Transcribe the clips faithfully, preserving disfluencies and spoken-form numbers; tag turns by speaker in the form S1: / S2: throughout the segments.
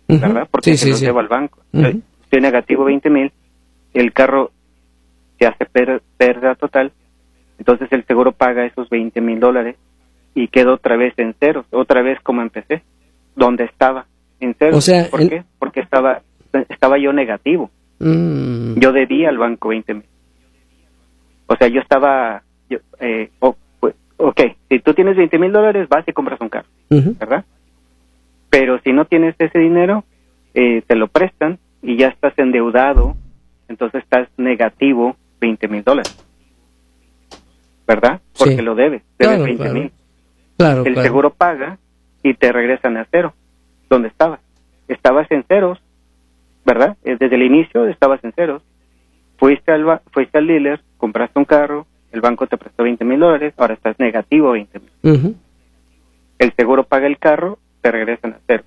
S1: uh-huh.
S2: ¿verdad? Porque
S1: sí,
S2: se
S1: sí,
S2: los
S1: sí.
S2: debo al banco.
S1: Uh-huh.
S2: Estoy, estoy negativo veinte mil, el carro se hace per- pérdida total, entonces el seguro paga esos veinte mil dólares y quedo otra vez en ceros, otra vez como empecé, donde estaba, en ceros.
S1: O sea,
S2: ¿Por
S1: en...
S2: qué? Porque estaba, estaba yo negativo.
S1: Mm.
S2: Yo debía al banco veinte mil. O sea, yo estaba, yo, eh, oh, pues, ok, si tú tienes veinte mil dólares, vas y compras un carro,
S1: Uh-huh.
S2: ¿verdad? Pero si no tienes ese dinero, eh, te lo prestan y ya estás endeudado, entonces estás negativo veinte mil dólares, ¿verdad? Porque
S1: Sí.
S2: lo debes, debes
S1: Claro,
S2: veinte mil.
S1: Claro,
S2: El
S1: claro.
S2: seguro paga y te regresan a cero, donde estabas. Estabas en ceros, ¿verdad? Eh, Desde el inicio estabas en ceros. Fuiste al, ba- fuiste al dealer, compraste un carro, el banco te prestó veinte mil dólares, ahora estás negativo veinte mil.
S1: Uh-huh.
S2: El seguro paga el carro, te regresan a cero.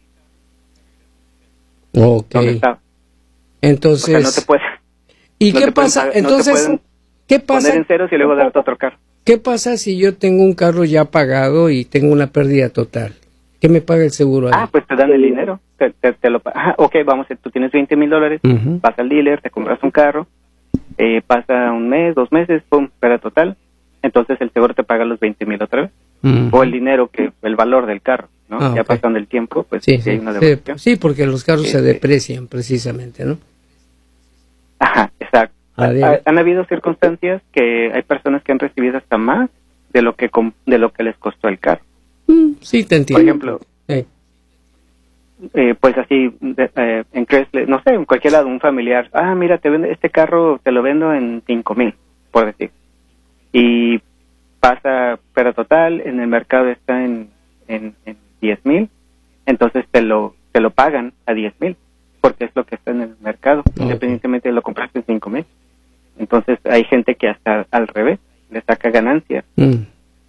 S1: Ok.
S2: ¿Dónde estaba?
S1: Entonces...
S2: O sea, no te puedes...
S1: ¿Y
S2: no
S1: qué
S2: te pueden
S1: pasa?
S2: pagar- no te
S1: Entonces,
S2: pueden
S1: ¿qué pasa?
S2: poner en ceros y luego darte otro carro.
S1: ¿Qué pasa si yo tengo un carro ya pagado y tengo una pérdida total? ¿Qué me paga el seguro ahí?
S2: Ah, pues te dan el dinero. Te, te, te lo pa- ah, ok, vamos, tú tienes veinte mil dólares,
S1: Uh-huh.
S2: vas al dealer, te compras un carro, eh, pasa un mes, dos meses, pum, pérdida total. Entonces el seguro te paga los veinte mil otra vez.
S1: Uh-huh.
S2: O el dinero, que el valor del carro, ¿no?
S1: Ah,
S2: ya
S1: ok.
S2: pasando el tiempo, pues
S1: Sí,
S2: sí
S1: sí,
S2: hay una
S1: sí,
S2: devolución.
S1: sí, porque los carros se
S2: Este-
S1: deprecian precisamente, ¿no?
S2: Ajá, exacto.
S1: Ah, bien.
S2: Ha- Han habido circunstancias que hay personas que han recibido hasta más de lo que com- de lo que les costó el carro.
S1: Mm, sí, te entiendo.
S2: Por ejemplo,
S1: Sí.
S2: eh, pues así, de- eh, en Chrysler, no sé, en cualquier lado, un familiar, ah, mira, te vende este carro, te lo vendo en cinco mil, por decir. Y pasa pérdida total, en el mercado está en, en, en diez mil, entonces te lo, te lo pagan a diez mil, porque es lo que está en el mercado,
S1: Ok.
S2: independientemente de lo compraste en cinco mil. Entonces hay gente que hasta al revés, le saca ganancias
S1: Mm.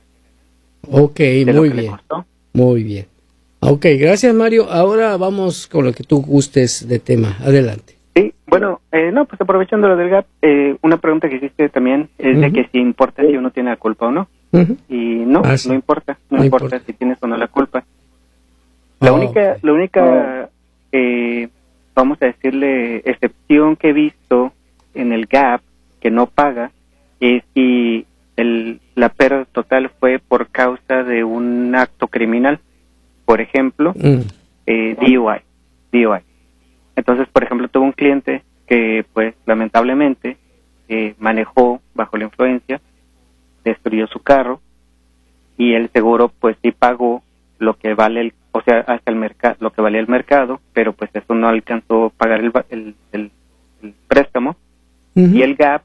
S1: Ok,
S2: de lo
S1: muy
S2: que le
S1: bien,
S2: costó.
S1: muy bien. Ok, gracias Mario. Ahora vamos con lo que tú gustes de tema. Adelante.
S2: Sí, bueno, eh, no, pues aprovechando lo del gap, eh, una pregunta que hiciste también es de
S1: Ujú.
S2: que si importa si uno tiene la culpa o no.
S1: Ujú.
S2: Y no,
S1: Ah, sí.
S2: no importa, no,
S1: No
S2: importa,
S1: importa.
S2: si tienes o no la culpa. La
S1: Ah,
S2: única,
S1: ok.
S2: la única, eh, vamos a decirle, excepción que he visto en el gap que no paga es si el, la pérdida total fue por causa de un acto criminal, por ejemplo,
S1: Mm.
S2: eh, D U I, D U I. Entonces, por ejemplo, tuve un cliente que, pues, lamentablemente, eh, manejó bajo la influencia, destruyó su carro y el seguro, pues, sí pagó lo que vale el, o sea, hasta el mercado, lo que valía el mercado, pero pues eso no alcanzó a pagar el, va- el, el, el préstamo.
S1: Ujú.
S2: Y el gap,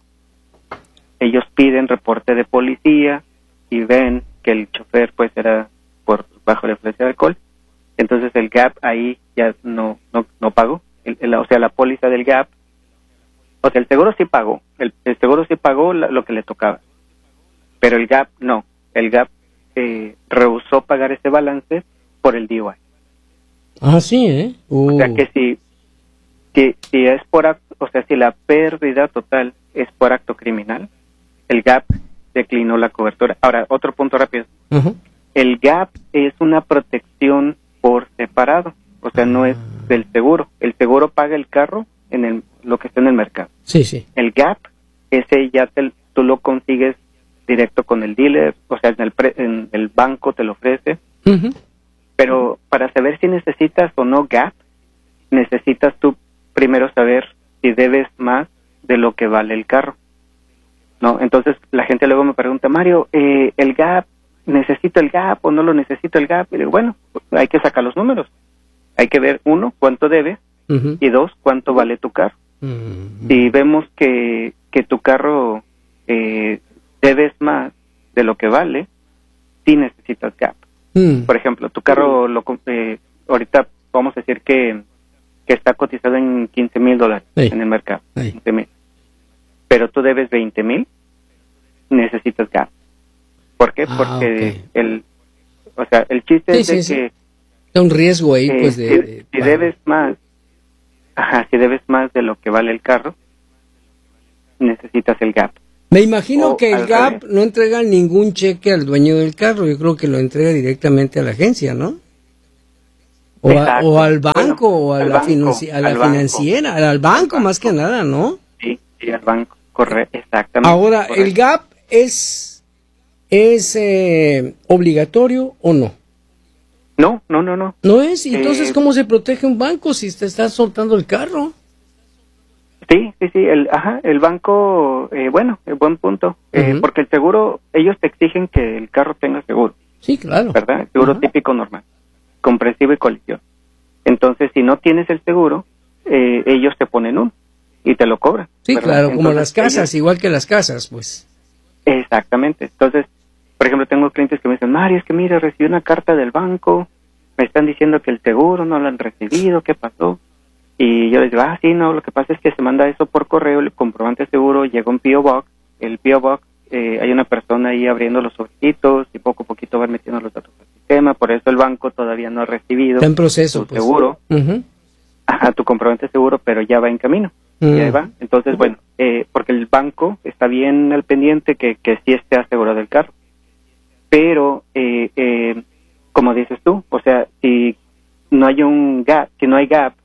S2: ellos piden reporte de policía y ven que el chofer, pues, era por bajo la influencia de alcohol. Entonces el gap ahí ya no no, no pagó, el, el- o sea, la póliza del gap, o sea, el seguro sí pagó, el, el seguro sí pagó la- lo que le tocaba, pero el gap no, el gap eh, rehusó pagar ese balance por el D U I.
S1: Ah, sí, ¿eh? Uh.
S2: O sea que si, si, si es por acto, o sea, si la pérdida total es por acto criminal, el gap declinó la cobertura. Ahora, otro punto rápido.
S1: Ujú.
S2: El gap es una protección por separado, o sea, no es del seguro. El seguro paga el carro en el, lo que está en el mercado.
S1: Sí, sí.
S2: El gap, ese ya te, tú lo consigues directo con el dealer, o sea, en el, pre- en el banco te lo ofrece.
S1: Ujú.
S2: Pero para saber si necesitas o no gap, necesitas tú primero saber si debes más de lo que vale el carro, ¿no? Entonces la gente luego me pregunta, Mario, eh, el gap, ¿necesito el gap o no lo necesito el gap? Y digo, bueno, pues hay que sacar los números. Hay que ver, uno, cuánto debes,
S1: Ujú.
S2: y dos, cuánto vale tu carro.
S1: Ujú.
S2: Si vemos que, que tu carro eh, debes más de lo que vale, sí necesitas gap.
S1: Mm.
S2: Por ejemplo, tu carro, lo, com- eh, ahorita vamos a decir que, que está cotizado en quince mil dólares
S1: Sí.
S2: en el mercado,
S1: Sí.
S2: quince mil. Pero tú debes veinte mil, necesitas gap. ¿Por qué?
S1: Ah,
S2: Porque
S1: ok.
S2: el, o sea, el chiste
S1: Sí,
S2: es de
S1: sí, sí.
S2: que
S1: Hay un riesgo ahí,
S2: eh,
S1: pues, de...
S2: si,
S1: de-
S2: si debes más, ajá, si debes más de lo que vale el carro, necesitas el gap.
S1: Me imagino
S2: o
S1: que el
S2: al
S1: Gap
S2: revés.
S1: no entrega ningún cheque al dueño del carro. Yo creo que lo entrega directamente a la agencia, ¿no? O, a, o al banco, bueno, o a la, banco, a la financiera, banco. al banco más que nada, ¿no?
S2: Sí, sí, al banco, correcto, exactamente.
S1: Ahora,
S2: correcto.
S1: ¿el gap es, es eh, obligatorio o no?
S2: No, no, no, no.
S1: ¿No es? Entonces,
S2: eh,
S1: ¿cómo se protege un banco si te estás soltando el carro?
S2: Sí, sí, sí, el, ajá, el banco, eh, bueno, eh, buen punto, eh, uh-huh. porque el seguro, ellos te exigen que el carro tenga seguro.
S1: Sí, claro.
S2: ¿Verdad? El seguro uh-huh. típico normal, comprensivo y colisión. Entonces, si no tienes el seguro, eh, ellos te ponen uno y te lo cobran.
S1: Sí,
S2: ¿verdad?
S1: claro,
S2: Entonces,
S1: como las casas,
S2: ellos,
S1: igual que las casas, pues.
S2: Exactamente. Entonces, por ejemplo, tengo clientes que me dicen, Mario, es que mira, recibí una carta del banco, me están diciendo que el seguro no lo han recibido, ¿qué pasó? Y yo les digo, ah, sí, no, lo que pasa es que se manda eso por correo, el comprobante seguro llega un P O Box, el P O Box, eh, hay una persona ahí abriendo los sobrecitos y poco a poquito van metiendo los datos al sistema, por eso el banco todavía no ha recibido
S1: Está en proceso,
S2: tu
S1: pues.
S2: seguro,
S1: uh-huh.
S2: ajá, tu comprobante seguro, pero ya va en camino, uh-huh. ya va. Entonces, bueno, eh, porque el banco está bien al pendiente que, que sí esté asegurado el carro, pero, eh, eh, como dices tú, o sea, si no hay un gap, si no hay gap,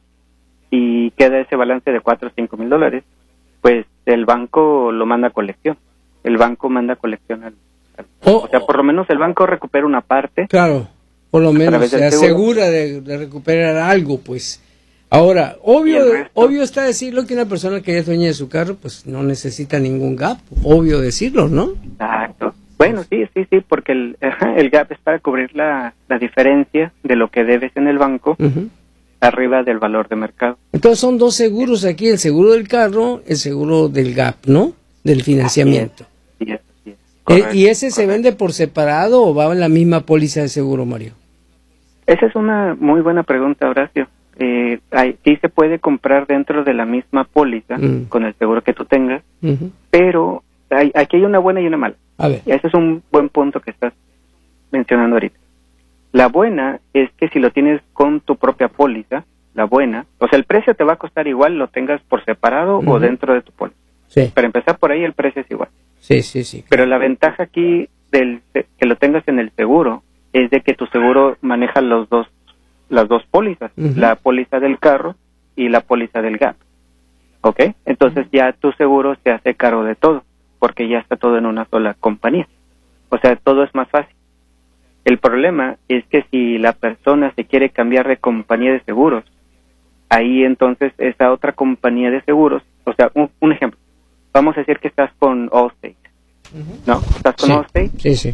S2: y queda ese balance de cuatro o cinco mil dólares, pues el banco lo manda a colección. El banco manda a colección al, al oh, o sea, por lo menos el banco recupera una parte.
S1: Claro, por lo menos se asegura de, de recuperar algo, pues. Ahora, obvio, obvio está decirlo que una persona que es dueña de su carro, pues no necesita ningún gap, obvio decirlo, ¿no?
S2: Exacto. Bueno, sí, sí, sí, porque el, el gap es para cubrir la, la diferencia de lo que debes en el banco. Uh-huh. Arriba del valor de mercado.
S1: Entonces son dos seguros aquí, el seguro del carro, el seguro del gap, ¿no? Del financiamiento.
S2: Sí, es, sí, es.
S1: Correcto, ¿Y ese correcto. se vende por separado o va en la misma póliza de seguro, Mario?
S2: Esa es una muy buena pregunta, Horacio. Eh, hay, sí se puede comprar dentro de la misma póliza mm. con el seguro que tú tengas, uh-huh. pero hay, aquí hay una buena y una mala.
S1: A ver.
S2: Ese es un buen punto que estás mencionando ahorita. La buena es que si lo tienes con tu propia póliza, la buena, o sea, el precio te va a costar igual, lo tengas por separado uh-huh. o dentro de tu póliza.
S1: Sí.
S2: Para empezar por ahí, el precio es igual.
S1: Sí, sí, sí.
S2: Pero la ventaja aquí del que lo tengas en el seguro es de que tu seguro maneja los dos, las dos pólizas, uh-huh. la póliza del carro y la póliza del gap. ¿Ok? Entonces uh-huh. ya tu seguro se hace cargo de todo, porque ya está todo en una sola compañía. O sea, todo es más fácil. El problema es que si la persona se quiere cambiar de compañía de seguros, ahí entonces esa otra compañía de seguros, o sea, un, un ejemplo, vamos a decir que estás con Allstate, uh-huh. ¿no? Estás con
S1: sí,
S2: Allstate,
S1: sí, sí.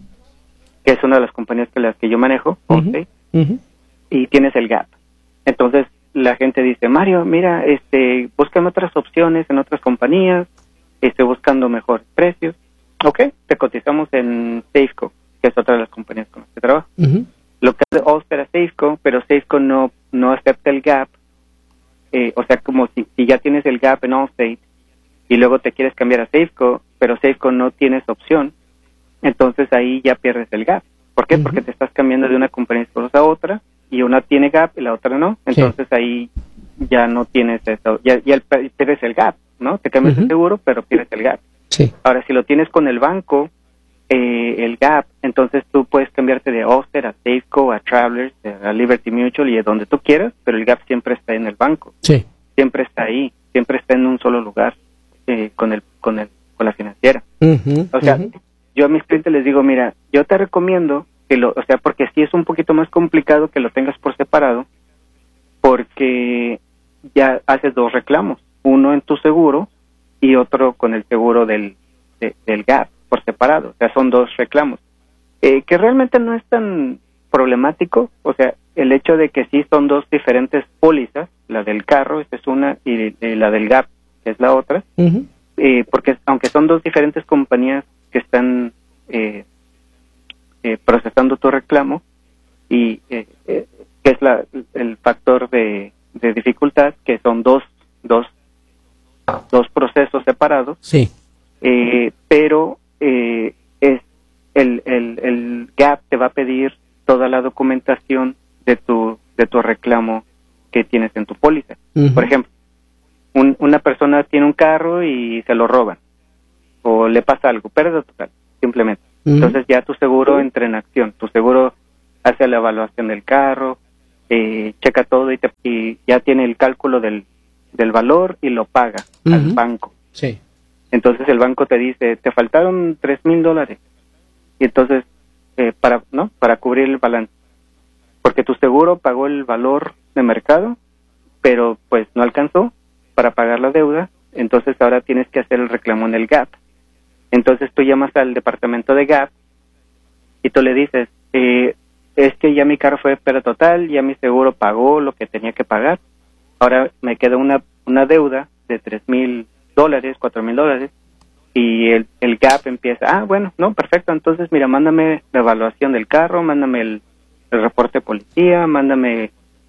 S2: que es una de las compañías que las que yo manejo, uh-huh. Allstate, uh-huh. y tienes el gap. Entonces la gente dice, Mario, mira, este, búscame otras opciones en otras compañías, estoy buscando mejores precios. Ok, te cotizamos en Safeco, que es otra de las compañías con las que trabajo. Uh-huh. Lo que hace Allstate a Safeco, pero Safeco no, no acepta el gap, eh, o sea, como si, si ya tienes el gap en Allstate y luego te quieres cambiar a Safeco, pero Safeco no tienes opción, entonces ahí ya pierdes el gap. ¿Por qué? Uh-huh. Porque te estás cambiando de una compañía de seguros a otra y una tiene gap y la otra no, entonces sí. ahí ya no tienes eso, ya, ya pierdes el gap, ¿no? Te cambias uh-huh. de seguro, pero pierdes el gap.
S1: Sí.
S2: Ahora, si lo tienes con el banco, eh, el gap, entonces tú puedes cambiarte de Allstate a Safeco, a Travelers, a Liberty Mutual y a donde tú quieras, pero el gap siempre está en el banco.
S1: Sí.
S2: Siempre está ahí, siempre está en un solo lugar, eh, con el, con el, con la financiera.
S1: Uh-huh.
S2: O sea,
S1: uh-huh.
S2: yo a mis clientes les digo, mira, yo te recomiendo que lo, o sea, porque sí es un poquito más complicado que lo tengas por separado, porque ya haces dos reclamos, uno en tu seguro y otro con el seguro del, de, del gap por separado, o sea, son dos reclamos, eh, que realmente no es tan problemático, o sea, el hecho de que sí son dos diferentes pólizas, la del carro, esta es una, y, y la del gap, que es la otra, uh-huh. eh, porque aunque son dos diferentes compañías que están eh, eh, procesando tu reclamo, y eh, eh, que es la, el factor de, de dificultad, que son dos, dos, dos procesos separados,
S1: sí.
S2: eh, pero eh, es el, el, el gap te va a pedir toda la documentación de tu de tu reclamo que tienes en tu póliza. Uh-huh. Por ejemplo, un, una persona tiene un carro y se lo roban, o le pasa algo, pérdida total, simplemente. Uh-huh. Entonces ya tu seguro entra en acción, tu seguro hace la evaluación del carro, eh, checa todo y, te, y ya tiene el cálculo del, del valor y lo paga uh-huh. al banco.
S1: Sí.
S2: Entonces el banco te dice, te faltaron tres mil dólares. Y entonces, eh, para, ¿no? Para cubrir el balance. Porque tu seguro pagó el valor de mercado, pero pues no alcanzó para pagar la deuda, entonces ahora tienes que hacer el reclamo en el G A P. Entonces tú llamas al departamento de G A P y tú le dices, eh, es que ya mi carro fue pérdida total, ya mi seguro pagó lo que tenía que pagar, ahora me queda una, una deuda de tres mil dólares, cuatro mil dólares, y el, el G A P empieza, ah, bueno, no, perfecto, entonces mira, mándame la evaluación del carro, mándame el, el reporte de policía, mándame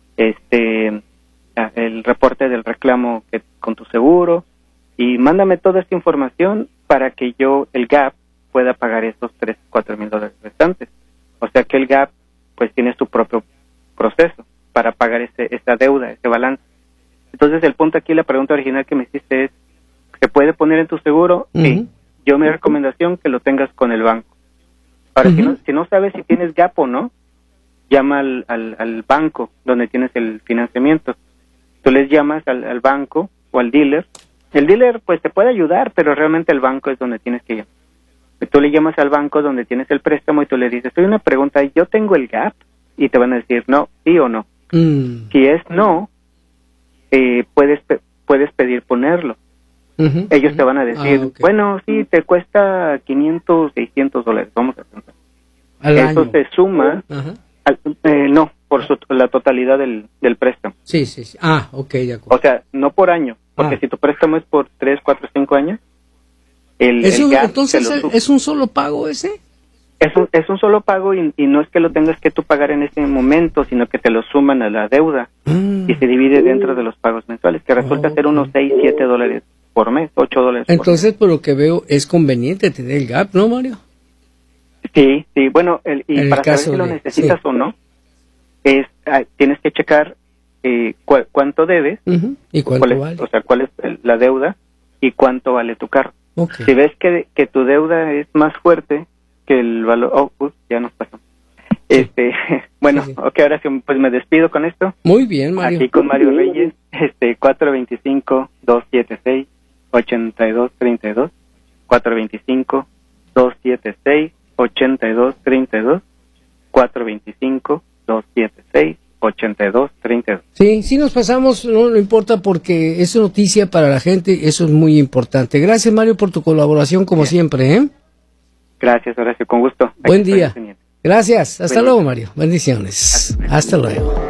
S2: este el reporte del reclamo que, con tu seguro, y mándame toda esta información para que yo, el G A P, pueda pagar esos tres, cuatro mil dólares restantes. O sea que el G A P, pues, tiene su propio proceso para pagar ese, esa deuda, ese balance. Entonces, el punto aquí, la pregunta original que me hiciste es, ¿se puede poner en tu seguro? Uh-huh. Sí. Yo, mi recomendación, que lo tengas con el banco. Ahora, uh-huh. si, no, si no sabes si tienes G A P o no, llama al, al, al banco donde tienes el financiamiento. Tú les llamas al, al banco o al dealer. El dealer, pues, te puede ayudar, pero realmente el banco es donde tienes que llamar. Tú le llamas al banco donde tienes el préstamo y tú le dices, soy una pregunta, ¿yo tengo el G A P? Y te van a decir, no, sí o no. Mm. Si es no, eh, puedes puedes pedir ponerlo. Uh-huh, Ellos uh-huh. te van a decir, ah, okay. bueno, sí, te cuesta quinientos, seiscientos dólares, vamos a pensar.
S1: Al
S2: Eso
S1: año.
S2: se suma, uh-huh. al, eh, no, por su, la totalidad del, del préstamo.
S1: Sí, sí, sí. Ah, ok, de acuerdo.
S2: O sea, no por año, porque ah. si tu préstamo es por tres, cuatro, cinco años, el,
S1: ¿Es
S2: el
S1: un,
S2: G A P
S1: entonces
S2: te lo
S1: es un solo pago ese?
S2: Es un, es un solo pago y, y no es que lo tengas que tú pagar en ese momento, sino que te lo suman a la deuda mm. y se divide dentro de los pagos mensuales, que resulta oh, ser unos seis, siete dólares por mes, ocho dólares
S1: Entonces,
S2: por mes.
S1: por lo que veo, es conveniente tener el G A P, ¿no, Mario?
S2: Sí, sí, bueno, el, y
S1: en
S2: para saber si
S1: de,
S2: lo necesitas
S1: sí.
S2: o no, es ah, tienes que checar eh, cu- cuánto debes,
S1: uh-huh. y cuánto
S2: es,
S1: vale.
S2: o sea, cuál es el, la deuda y cuánto vale tu carro.
S1: Okay.
S2: Si ves que, que tu deuda es más fuerte que el valor, oh, uh, ya nos pasó. Sí. Este, bueno, sí, sí. ok, ahora sí, pues me despido con esto.
S1: Muy bien, Mario.
S2: Aquí con Mario Reyes, este, cuatro dos cinco, dos siete seis, ocho dos tres dos, cuatro dos cinco, dos siete seis, ocho dos tres dos, cuatro dos cinco, dos siete seis, ocho dos tres dos.
S1: Sí, sí nos pasamos, no, no importa porque es noticia para la gente, eso es muy importante. Gracias, Mario, por tu colaboración como Bien. siempre, ¿eh?
S2: Gracias, Horacio, con gusto.
S1: Buen Aquí día. Gracias, hasta Buen luego, día. Mario. Bendiciones. Hasta, hasta luego.